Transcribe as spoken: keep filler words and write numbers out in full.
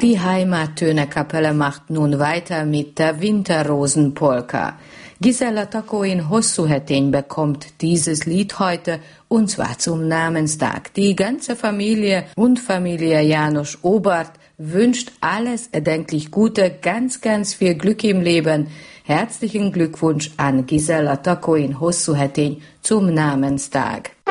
Die Heimattöne-Kapelle macht nun weiter mit der Winterrosenpolka. Gisela Taco in Hosszuhetén bekommt dieses Lied heute, und zwar zum Namenstag. Die ganze Familie und Familie János Obart wünscht alles erdenklich Gute, ganz, ganz viel Glück im Leben. Herzlichen Glückwunsch an Gisela Taco in Hosszuhetén zum Namenstag.